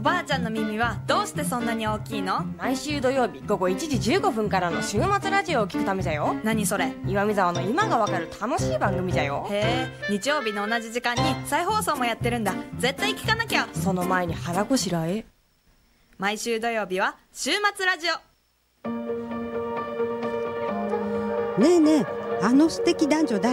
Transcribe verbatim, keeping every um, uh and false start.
ばあちゃんの耳はどうしてそんなに大きいの？ 毎週土曜日午後いちじじゅうごふんからの週末ラジオを聞くためじゃよ。 何それ？ 岩見沢の今がわかる楽しい番組じゃよ。 へえ、日曜日の同じ時間に再放送もやってるんだ。絶対聞かなきゃ。 その前に腹ごしらえ。 毎週土曜日は週末ラジオ。 ねえねえ、あの素敵男女誰？